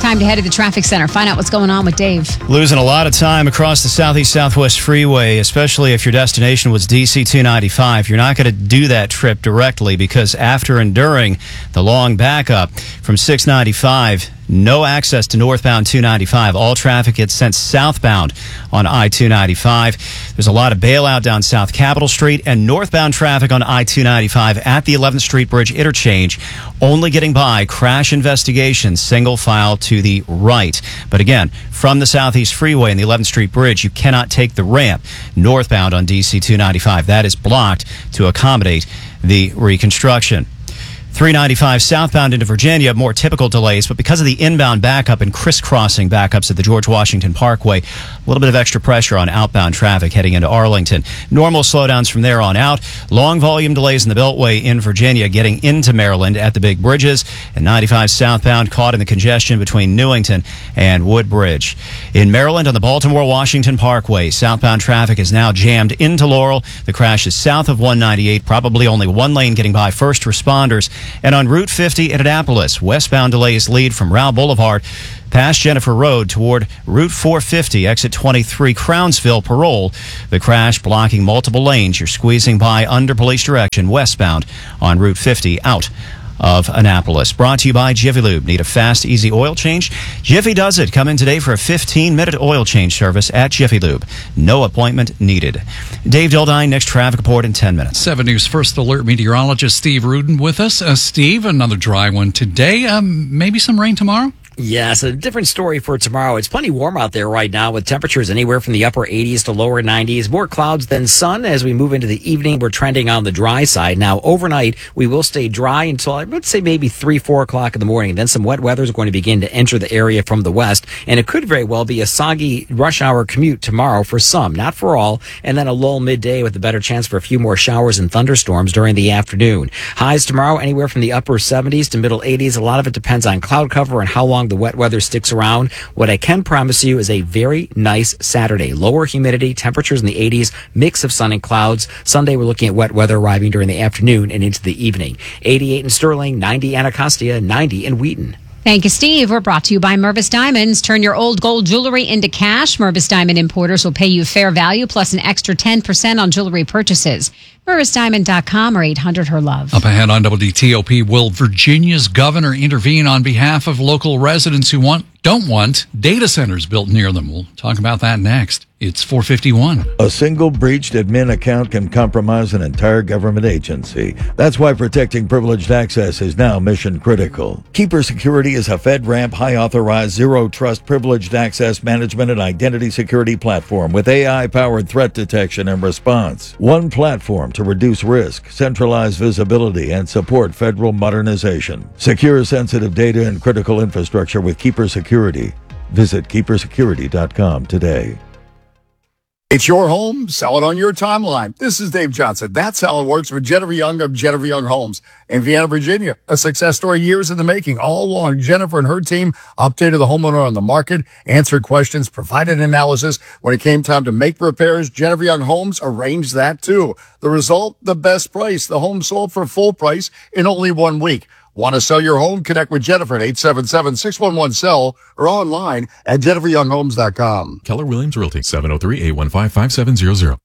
time to head to the traffic center. Find out what's going on with Dave. Losing a lot of time across the Southeast Southwest Freeway, especially if your destination was D C two ninety-five. You're not going to do that trip directly because after enduring the long backup from six ninety-five, no access to northbound two ninety-five. All traffic gets sent southbound on I two ninety-five. There's a lot of bailout down South Capitol Street and northbound traffic on I two ninety-five at the eleventh Street Bridge interchange. Only getting by crash investigation, single file to the right. But again, from the Southeast Freeway and the eleventh Street Bridge, you cannot take the ramp northbound on D C two ninety-five. That is blocked to accommodate the reconstruction. three ninety-five southbound into Virginia, more typical delays, but because of the inbound backup and crisscrossing backups at the George Washington Parkway, a little bit of extra pressure on outbound traffic heading into Arlington. Normal slowdowns from there on out. Long volume delays in the Beltway in Virginia getting into Maryland at the big bridges, and ninety-five southbound caught in the congestion between Newington and Woodbridge. In Maryland on the Baltimore-Washington Parkway, southbound traffic is now jammed into Laurel. The crash is south of one ninety-eight, probably only one lane getting by first responders. And on Route fifty at Annapolis, westbound delays lead from Rao Boulevard past Jennifer Road toward Route four fifty, exit twenty-three, Crownsville, Parole. The crash blocking multiple lanes. You're squeezing by under police direction westbound on Route fifty out of Annapolis. Brought to you by Jiffy Lube. Need a fast, easy oil change? Jiffy does it. Come in today for a fifteen-minute oil change service at Jiffy Lube. No appointment needed. Dave Dildine, next traffic report in ten minutes. seven News First Alert meteorologist Steve Rudin with us. Uh, Steve, another dry one today. Um, maybe some rain tomorrow? Yes, a different story for tomorrow. It's plenty warm out there right now with temperatures anywhere from the upper eighties to lower nineties. More clouds than sun as we move into the evening. We're trending on the dry side. Now, overnight, we will stay dry until, I would say, maybe three, four o'clock in the morning. Then some wet weather is going to begin to enter the area from the west. And it could very well be a soggy rush hour commute tomorrow for some, not for all. And then a lull midday with a better chance for a few more showers and thunderstorms during the afternoon. Highs tomorrow anywhere from the upper seventies to middle eighties. A lot of it depends on cloud cover and how long the wet weather sticks around. What I can promise you is a very nice Saturday. Lower humidity, temperatures in the eighties, mix of sun and clouds. Sunday, we're looking at wet weather arriving during the afternoon and into the evening. eighty-eight in Sterling, ninety Anacostia, ninety in Wheaton. Thank you, Steve. We're brought to you by Mervis Diamonds. Turn your old gold jewelry into cash. Mervis Diamond Importers will pay you fair value plus an extra ten percent on jewelry purchases. Mervis Diamond dot com or eight hundred her love. Up ahead on W T O P, will Virginia's governor intervene on behalf of local residents who want don't want data centers built near them? We'll talk about that next. It's four fifty-one. A single breached admin account can compromise an entire government agency. That's why protecting privileged access is now mission critical. Keeper Security is a FedRAMP high-authorized, zero-trust privileged access management and identity security platform with A I-powered threat detection and response. One platform to reduce risk, centralize visibility, and support federal modernization. Secure sensitive data and critical infrastructure with Keeper Security. Visit keeper security dot com today. It's your home, sell it on your timeline. This is Dave Johnson. That's how it works for Jennifer Young of Jennifer Young Homes in Vienna, Virginia. A success story years in the making. All along, Jennifer and her team updated the homeowner on the market, answered questions, provided analysis. When it came time to make repairs, Jennifer Young Homes arranged that too. The result, the best price. The home sold for full price in only one week. Want to sell your home? Connect with Jennifer at eight seven seven, six one one, S E L L or online at jennifer young homes dot com. Keller Williams Realty, seven oh three, eight one five, five seven zero zero.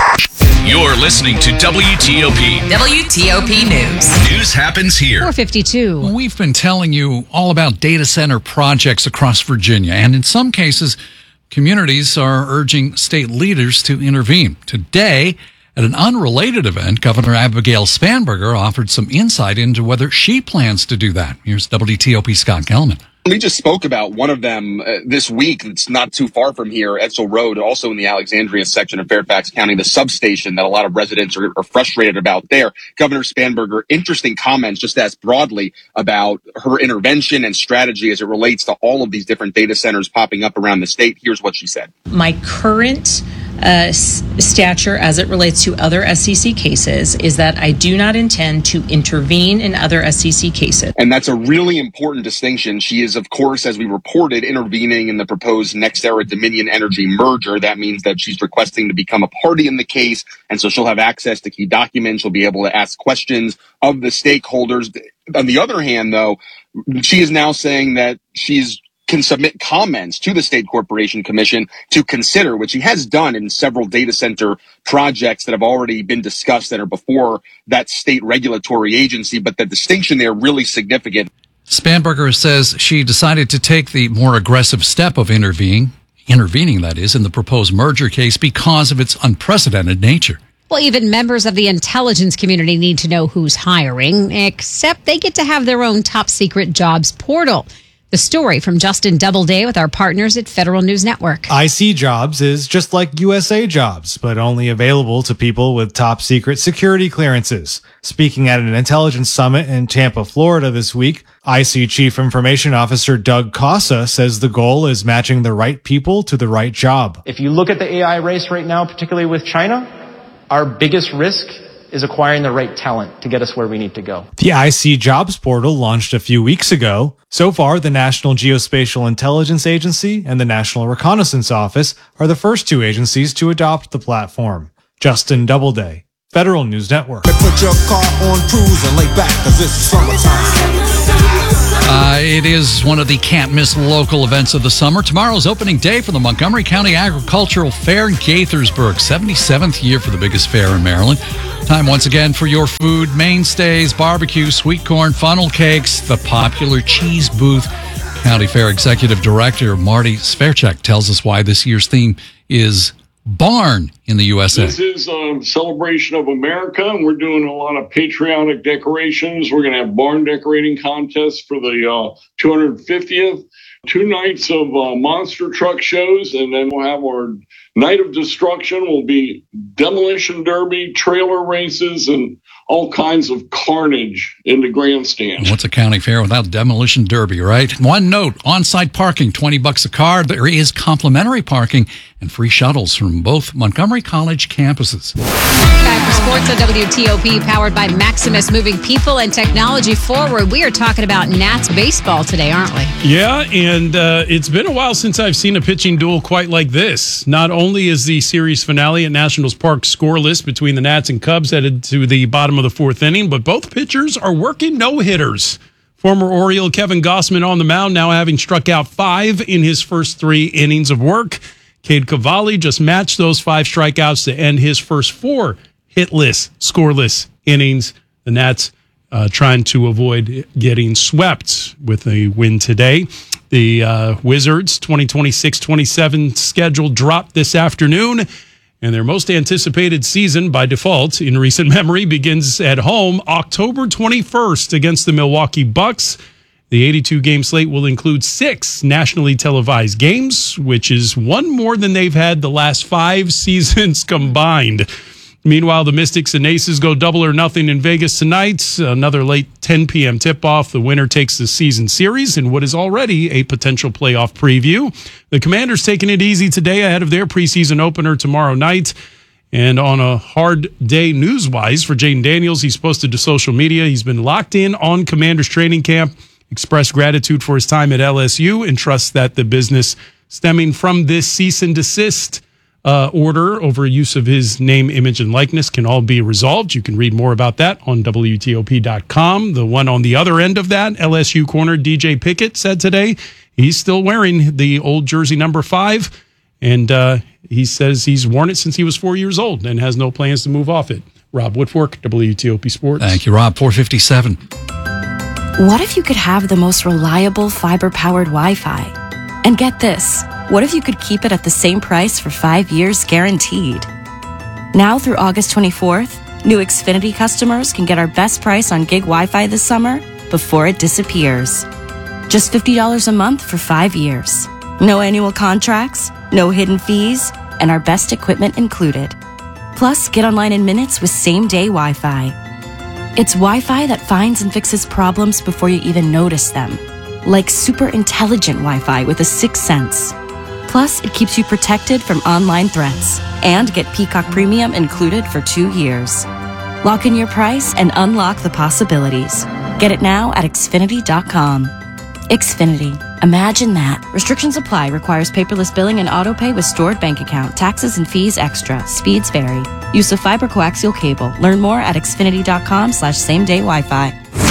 You're listening to W T O P. W T O P News. News happens here. four fifty-two. Well, we've been telling you all about data center projects across Virginia, and in some cases, communities are urging state leaders to intervene. Today, at an unrelated event, Governor Abigail Spanberger offered some insight into whether she plans to do that. Here's W T O P Scott Gelman. We just spoke about one of them uh, this week. It's not too far from here, Edsel Road, also in the Alexandria section of Fairfax County, the substation that a lot of residents are, are frustrated about there. Governor Spanberger, interesting comments just as broadly about her intervention and strategy as it relates to all of these different data centers popping up around the state. Here's what she said. My current uh, s- stature as it relates to other S C C cases is that I do not intend to intervene in other S C C cases. And that's a really important distinction. She is, of course, as we reported, intervening in the proposed NextEra Dominion Energy merger. That means that she's requesting to become a party in the case, and so she'll have access to key documents. She'll be able to ask questions of the stakeholders. On the other hand, though, she is now saying that she's can submit comments to the State Corporation Commission to consider, which he has done in several data center projects that have already been discussed that are before that state regulatory agency. But the distinction there really significant. Spanberger says she decided to take the more aggressive step of intervening, intervening that is, in the proposed merger case because of its unprecedented nature. Well, even members of the intelligence community need to know who's hiring, except they get to have their own top secret jobs portal. The story from Justin Doubleday with our partners at Federal News Network. I C Jobs is just like U S A Jobs, but only available to people with top secret security clearances. Speaking at an intelligence summit in Tampa, Florida this week, I C Chief Information Officer Doug Casa says the goal is matching the right people to the right job. If you look at the A I race right now, particularly with China, our biggest risk is acquiring the right talent to get us where we need to go. The I C Jobs portal launched a few weeks ago. So far, the National Geospatial Intelligence Agency and the National Reconnaissance Office are the first two agencies to adopt the platform. Justin Doubleday, Federal News Network. Put your car on cruise and lay back, 'cause it's summertime. Uh, it is one of the can't-miss local events of the summer. Tomorrow's opening day for the Montgomery County Agricultural Fair in Gaithersburg, seventy-seventh year for the biggest fair in Maryland. Time once again for your food mainstays, barbecue, sweet corn, funnel cakes, the popular cheese booth. County Fair Executive Director Marty Sverchek tells us why this year's theme is barn in the U S A. This is a celebration of America, and we're doing a lot of patriotic decorations. We're going to have barn decorating contests for the uh, two hundred fiftieth, two nights of uh, monster truck shows, and then we'll have our night of destruction. Will be demolition derby, trailer races, and all kinds of carnage in the grandstand. What's a county fair without demolition derby, right? One note, on-site parking, twenty bucks a car. There is complimentary parking and free shuttles from both Montgomery College campuses. Time for sports on W T O P, powered by Maximus, moving people and technology forward. We are talking about Nats baseball today, aren't we? Yeah, and uh, it's been a while since I've seen a pitching duel quite like this. Not only is the series finale at Nationals Park scoreless between the Nats and Cubs headed to the bottom of the fourth inning, but both pitchers are working no-hitters. Former Oriole Kevin Gossman on the mound, now having struck out five in his first three innings of work. Cade Cavalli just matched those five strikeouts to end his first four hitless, scoreless innings. The Nats uh, trying to avoid getting swept with a win today. The uh, Wizards' twenty twenty-six twenty-seven schedule dropped this afternoon, and their most anticipated season by default in recent memory begins at home October twenty-first against the Milwaukee Bucks. The eighty-two game slate will include six nationally televised games, which is one more than they've had the last five seasons combined. Meanwhile, the Mystics and Aces go double or nothing in Vegas tonight. Another late ten p.m. tip-off. The winner takes the season series in what is already a potential playoff preview. The Commanders taking it easy today ahead of their preseason opener tomorrow night. And on a hard day news-wise for Jaden Daniels, he's posted to social media. He's been locked in on Commanders training camp, expressed gratitude for his time at L S U, and trusts that the business stemming from this cease and desist Uh, order over use of his name, image, and likeness can all be resolved. You can read more about that on W T O P dot com. The one on the other end of that, L S U corner D J Pickett, said today he's still wearing the old jersey number five, and uh, he says he's worn it since he was four years old and has no plans to move off it. Rob Woodfork, W T O P Sports. Thank you, Rob. four fifty-seven. What if you could have the most reliable fiber-powered Wi-Fi? And get this, what if you could keep it at the same price for five years guaranteed? Now through August twenty-fourth, new Xfinity customers can get our best price on gig Wi-Fi this summer before it disappears. Just fifty dollars a month for five years. No annual contracts, no hidden fees, and our best equipment included. Plus, get online in minutes with same-day Wi-Fi. It's Wi-Fi that finds and fixes problems before you even notice them. Like super intelligent Wi-Fi with a sixth sense. Plus, it keeps you protected from online threats. And get Peacock Premium included for two years. Lock in your price and unlock the possibilities. Get it now at Xfinity dot com. Xfinity. Imagine that. Restrictions apply. Requires paperless billing and autopay with stored bank account. Taxes and fees extra. Speeds vary. Use of fiber coaxial cable. Learn more at Xfinity dot com slash same day Wi-Fi.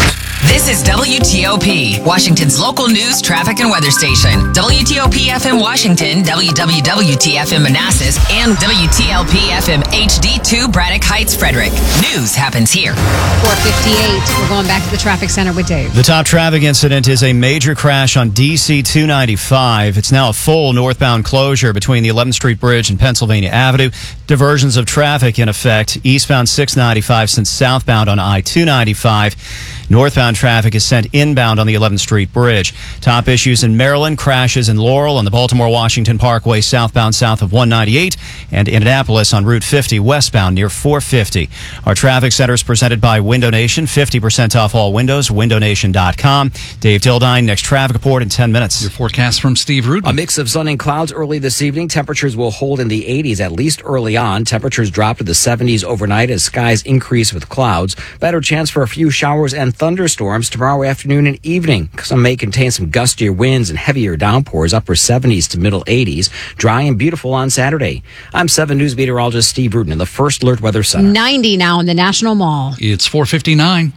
This is W T O P, Washington's local news, traffic, and weather station. W T O P F M Washington, W W W T F M Manassas, and W T L P F M H D two Braddock Heights, Frederick. News happens here. four fifty-eight. We're going back to the traffic center with Dave. The top traffic incident is a major crash on D C two ninety-five. It's now a full northbound closure between the eleventh Street Bridge and Pennsylvania Avenue. Diversions of traffic in effect. Eastbound six ninety-five since southbound on I two ninety-five. Northbound traffic is sent inbound on the eleventh Street Bridge. Top issues in Maryland, crashes in Laurel on the Baltimore-Washington Parkway southbound south of one ninety-eight, and Indianapolis on Route fifty westbound near four fifty. Our traffic center is presented by Window Nation. fifty percent off all windows, window nation dot com. Dave Dildine, next traffic report in ten minutes. Your forecast from Steve Rudin. A mix of sun and clouds early this evening. Temperatures will hold in the eighties at least early on. Temperatures drop to the seventies overnight as skies increase with clouds. Better chance for a few showers and thunderstorms tomorrow afternoon and evening. Some may contain some gustier winds and heavier downpours, upper seventies to middle eighties. Dry and beautiful on Saturday. I'm seven News meteorologist Steve Rudin in the First Alert Weather Center. ninety now in the National Mall. It's four fifty-nine.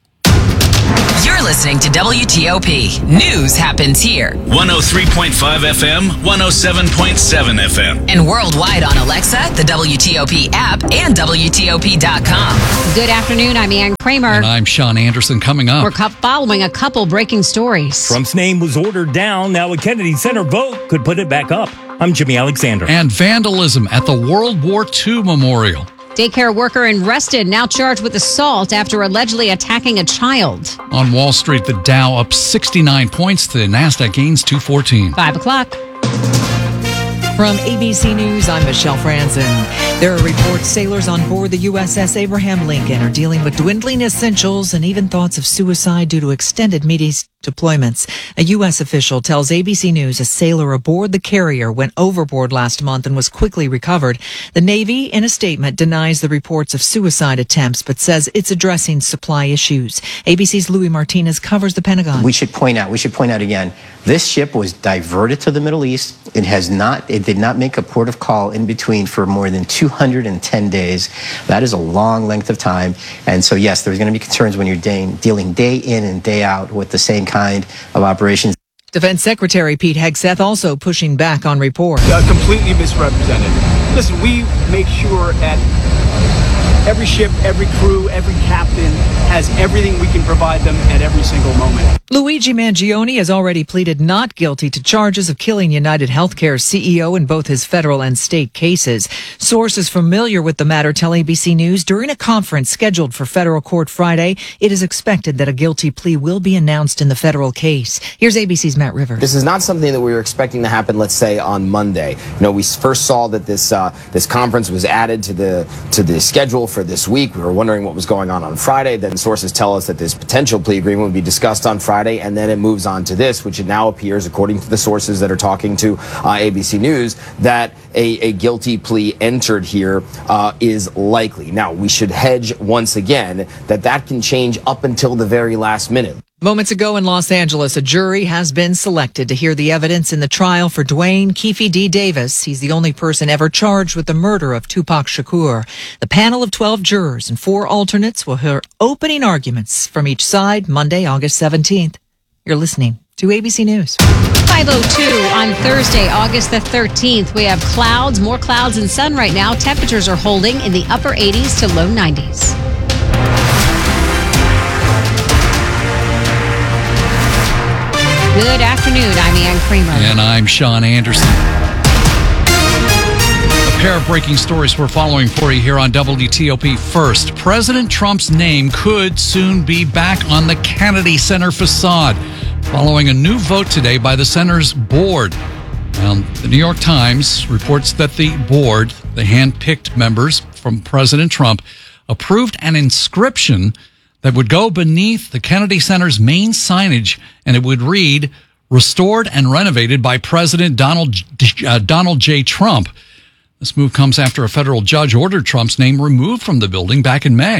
You're listening to W T O P. News happens here. one oh three point five F M, one oh seven point seven F M. And worldwide on Alexa, the W T O P app, and W T O P dot com. Good afternoon. I'm Ann Kramer. And I'm Sean Anderson. Coming up, We're cu- following a couple breaking stories. Trump's name was ordered down. Now a Kennedy Center vote could put it back up. I'm Jimmy Alexander. And vandalism at the World War Two Memorial. Daycare worker arrested, now charged with assault after allegedly attacking a child. On Wall Street, the Dow up sixty-nine points. The NASDAQ gains two fourteen. Five o'clock. From A B C News, I'm Michelle Franzen. There are reports sailors on board the U S S Abraham Lincoln are dealing with dwindling essentials and even thoughts of suicide due to extended Mideast deployments. A U S official tells A B C News a sailor aboard the carrier went overboard last month and was quickly recovered. The Navy, in a statement, denies the reports of suicide attempts, but says it's addressing supply issues. A B C's Louis Martinez covers the Pentagon. We should point out, we should point out again, this ship was diverted to the Middle East. It has not, it did not make a port of call in between for more than two hundred ten days. That is a long length of time. And so, yes, there's going to be concerns when you're day, dealing day in and day out with the same kind of operations. Defense Secretary Pete Hegseth also pushing back on reports. Uh, completely misrepresented. Listen, we make sure at every ship, every crew, every captain has everything we can provide them at every single moment. Luigi Mangione has already pleaded not guilty to charges of killing United Healthcare's C E O in both his federal and state cases. Sources familiar with the matter tell A B C News during a conference scheduled for federal court Friday, it is expected that a guilty plea will be announced in the federal case. Here's A B C's Matt Rivers. This is not something that we were expecting to happen, let's say, on Monday. You know, we first saw that this uh, this conference was added to the to the schedule for this week. We were wondering what was going on on Friday. Then sources tell us that this potential plea agreement would be discussed on Friday, and then it moves on to this, which it now appears, according to the sources that are talking to uh, A B C News, that a, a guilty plea entered here uh, is likely. Now, we should hedge once again that that can change up until the very last minute. Moments ago in Los Angeles, a jury has been selected to hear the evidence in the trial for Dwayne Keefe D. Davis. He's the only person ever charged with the murder of Tupac Shakur. The panel of twelve jurors and four alternates will hear opening arguments from each side Monday, August seventeenth. You're listening to A B C News. five oh two on Thursday, August the thirteenth. We have clouds, more clouds and sun right now. Temperatures are holding in the upper eighties to low nineties. Good afternoon. I'm Ann Kramer. And I'm Sean Anderson. A pair of breaking stories we're following for you here on W T O P. First, President Trump's name could soon be back on the Kennedy Center facade following a new vote today by the center's board. Now, the New York Times reports that the board, the hand-picked members from President Trump, approved an inscription that would go beneath the Kennedy Center's main signage, and it would read, "Restored and renovated by President Donald, uh, Donald J. Trump." This move comes after a federal judge ordered Trump's name removed from the building back in May.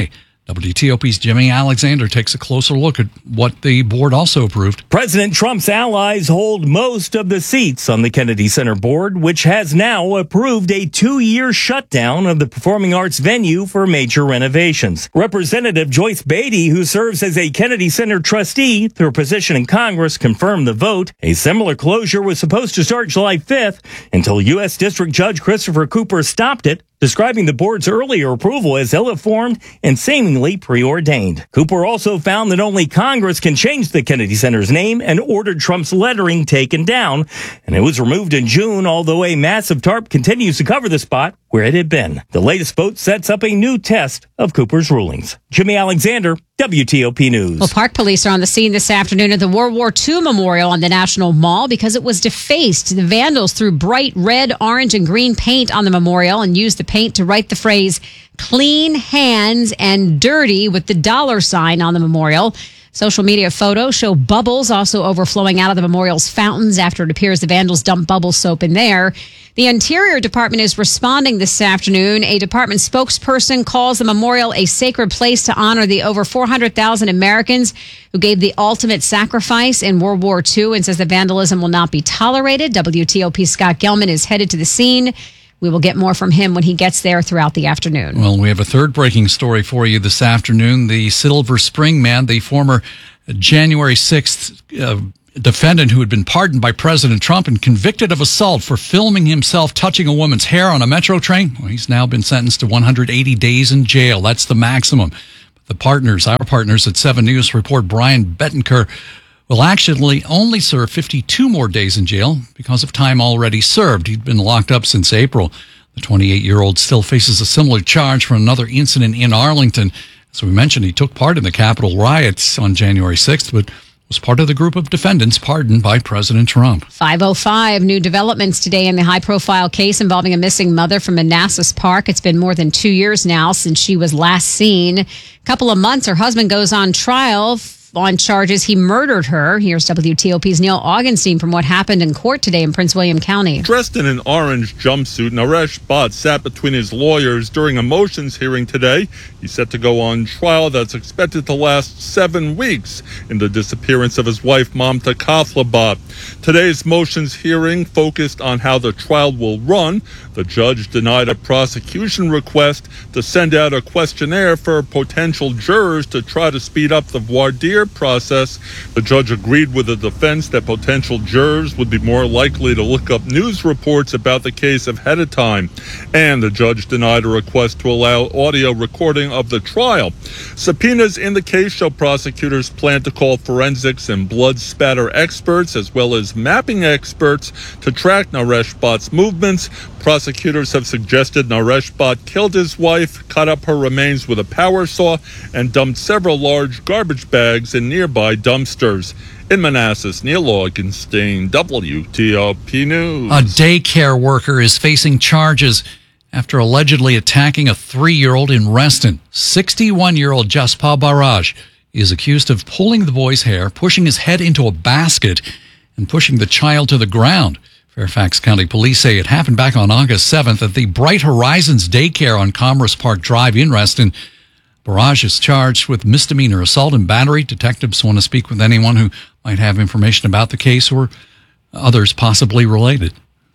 W T O P's Jimmy Alexander takes a closer look at what the board also approved. President Trump's allies hold most of the seats on the Kennedy Center board, which has now approved a two-year shutdown of the performing arts venue for major renovations. Representative Joyce Beatty, who serves as a Kennedy Center trustee through a position in Congress, confirmed the vote. A similar closure was supposed to start July fifth until U S District Judge Christopher Cooper stopped it, describing the board's earlier approval as ill-informed and seemingly preordained. Cooper also found that only Congress can change the Kennedy Center's name and ordered Trump's lettering taken down, and it was removed in June, although a massive tarp continues to cover the spot where it had been. The latest vote sets up a new test of Cooper's rulings. Jimmy Alexander, W T O P News. Well, Park Police are on the scene this afternoon at the World War Two Memorial on the National Mall because it was defaced. The vandals threw bright red, orange, and green paint on the memorial and used the paint to write the phrase clean hands and dirty with the dollar sign on the memorial. Social media photos show bubbles also overflowing out of the memorial's fountains after it appears the vandals dumped bubble soap in there. The Interior Department is responding this afternoon. A department spokesperson calls the memorial a sacred place to honor the over four hundred thousand Americans who gave the ultimate sacrifice in World War Two and says the vandalism will not be tolerated. W T O P's Scott Gelman is headed to the scene. We will get more from him when he gets there throughout the afternoon. Well, we have a third breaking story for you this afternoon. The Silver Spring man, the former January sixth uh, defendant who had been pardoned by President Trump and convicted of assault for filming himself touching a woman's hair on a metro train, well, he's now been sentenced to one hundred eighty days in jail. That's the maximum. The partners, our partners at seven News report Brian Bettenker will actually only serve fifty-two more days in jail because of time already served. He'd been locked up since April. The twenty-eight-year-old still faces a similar charge for another incident in Arlington. As we mentioned, he took part in the Capitol riots on January sixth, but was part of the group of defendants pardoned by President Trump. five oh five, new developments today in the high-profile case involving a missing mother from Manassas Park. It's been more than two years now since she was last seen. A couple of months, her husband goes on trial on charges he murdered her. Here's W T O P's Neil Augenstein from what happened in court today in Prince William County. Dressed in an orange jumpsuit, Naresh Bhatt sat between his lawyers during a motions hearing today. He's set to go on trial that's expected to last seven weeks in the disappearance of his wife, Mamta Kathla Bhatt. Today's motions hearing focused on how the trial will run. The judge denied a prosecution request to send out a questionnaire for potential jurors to try to speed up the voir dire process. The judge agreed with the defense that potential jurors would be more likely to look up news reports about the case ahead of time. And the judge denied a request to allow audio recording of the trial. Subpoenas in the case show prosecutors plan to call forensics and blood spatter experts as well as mapping experts to track Naresh Bhatt's movements. Prosecutors have suggested Naresh Bhatt killed his wife, cut up her remains with a power saw, and dumped several large garbage bags in nearby dumpsters. In Manassas, Neil Augenstein, W T O P News. A daycare worker is facing charges after allegedly attacking a three-year-old in Reston. sixty-one-year-old Jaspal Barrage is accused of pulling the boy's hair, pushing his head into a basket, and pushing the child to the ground. Fairfax County Police say it happened back on August seventh at the Bright Horizons Daycare on Commerce Park Drive in Reston. Barrage is charged with misdemeanor assault and battery. Detectives want to speak with anyone who might have information about the case or others possibly related.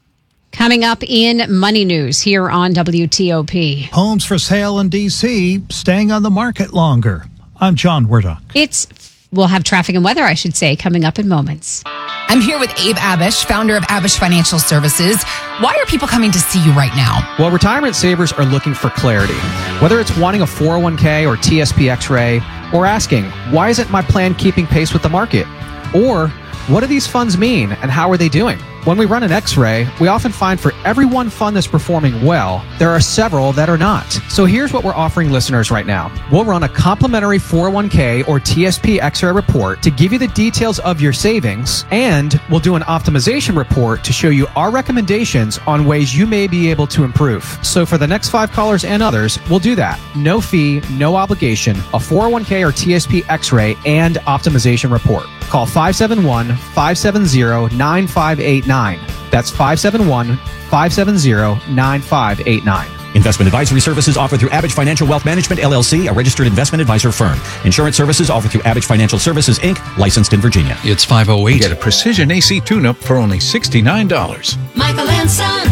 Coming up in Money News here on W T O P. Homes for sale in D C staying on the market longer. I'm John Werdock. It's, we'll have traffic and weather, I should say, coming up in moments. I'm here with Abe Abish, founder of Abish Financial Services. Why are people coming to see you right now? Well, retirement savers are looking for clarity. Whether it's wanting a four oh one k or T S P X-ray, or asking, why isn't my plan keeping pace with the market? Or, what do these funds mean and how are they doing? When we run an X-ray, we often find for every one fund that's performing well, there are several that are not. So here's what we're offering listeners right now. We'll run a complimentary four oh one k or T S P X-ray report to give you the details of your savings, and we'll do an optimization report to show you our recommendations on ways you may be able to improve. So for the next five callers and others, we'll do that. No fee, no obligation, a four oh one k or T S P X-ray and optimization report. Call five seven one, five seven zero, nine five eight nine. That's five seven one, five seven zero, nine five eight nine. Investment advisory services offered through Abbage Financial Wealth Management, L L C, a registered investment advisor firm. Insurance services offered through Abbage Financial Services, Incorporated, licensed in Virginia. It's five oh eight. Get a precision A C tune-up for only sixty-nine dollars. Michael and Son.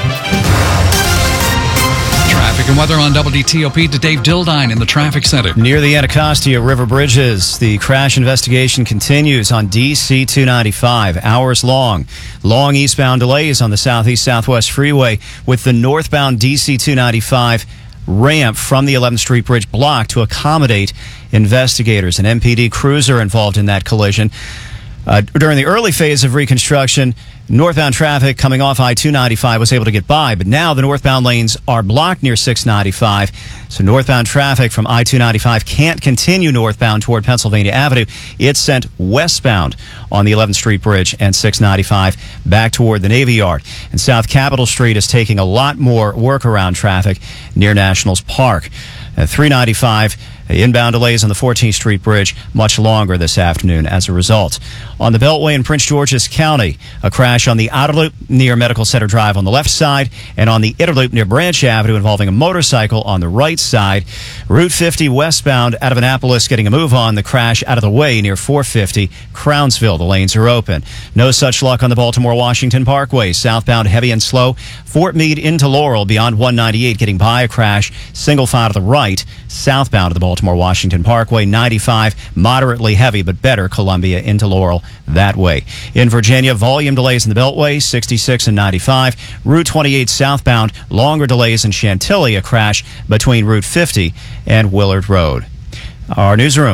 Traffic and weather on W T O P to Dave Dildine in the traffic center. Near the Anacostia River Bridges, the crash investigation continues on D C two ninety-five, hours long. Long eastbound delays on the Southeast Southwest Freeway with the northbound D C two ninety-five ramp from the eleventh Street Bridge blocked to accommodate investigators. An M P D cruiser involved in that collision. Uh, during the early phase of reconstruction, northbound traffic coming off I two ninety-five was able to get by, but now the northbound lanes are blocked near six ninety-five. So northbound traffic from I two ninety-five can't continue northbound toward Pennsylvania Avenue. It's sent westbound on the eleventh Street Bridge and six ninety-five back toward the Navy Yard. And South Capitol Street is taking a lot more workaround traffic near Nationals Park. Uh, three ninety-five, inbound delays on the fourteenth Street Bridge much longer this afternoon as a result. On the Beltway in Prince George's County, a crash on the outer loop near Medical Center Drive on the left side and on the inner loop near Branch Avenue involving a motorcycle on the right side. Route fifty westbound out of Annapolis getting a move on. The crash out of the way near four fifty Crownsville. The lanes are open. No such luck on the Baltimore-Washington Parkway. Southbound heavy and slow. Fort Meade into Laurel beyond one ninety-eight getting by a crash. Single file to the right. Southbound of the Baltimore-Washington Parkway. ninety-five moderately heavy but better Columbia into Laurel that way. In Virginia, volume delays in the Beltway, sixty-six and ninety-five. Route twenty-eight southbound, longer delays in Chantilly, a crash between Route fifty and Willard Road. Our newsroom.